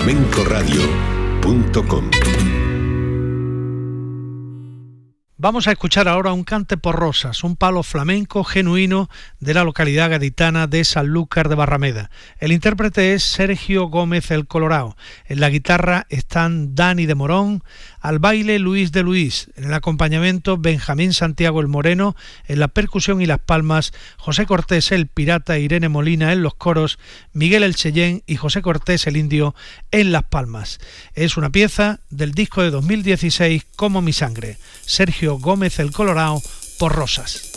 flamencoradio.com. Vamos a escuchar ahora un cante por rosas, un palo flamenco genuino de la localidad gaditana de Sanlúcar de Barrameda. El intérprete es Sergio Gómez el Colorao. En la guitarra están Dani de Morón, al baile Luis de Luis, en el acompañamiento Benjamín Santiago el Moreno, en la percusión y las palmas José Cortés el Pirata, Irene Molina en los coros, Miguel el Cheyén y José Cortés el Indio en las palmas. Es una pieza del disco de 2016 Como mi sangre. Sergio Gómez el Colorao por Rosas.